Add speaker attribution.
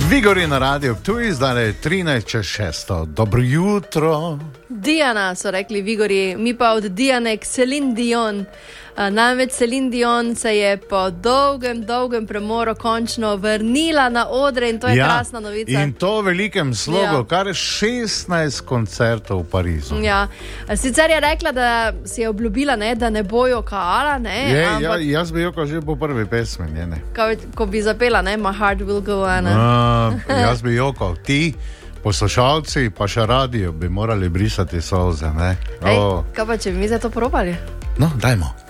Speaker 1: Vigori na radio Ptuj, zdaj je 13:06. Dobro jutro.
Speaker 2: Diana so rekli Vigori, mi pa od Diane k Celine Dion. Namreč Celine Dion se je po dolgem premoru končno vrnila na odre in to je krasna novica.
Speaker 1: In to v velikem slogu, kar 16 koncertov v Parizu.
Speaker 2: Ja. Sicer je rekla, da si je obljubila, ne, da ne bo jokala.
Speaker 1: Jaz bi jokal že po prvi pesmi njene.
Speaker 2: Ko bi zapela, ne, My Heart Will Go On.
Speaker 1: Jaz bi jokal. Ti, poslušalci, pa še radio bi morali brisati solze.
Speaker 2: Kaj pa, če bi mi za to probali?
Speaker 1: No, dajmo.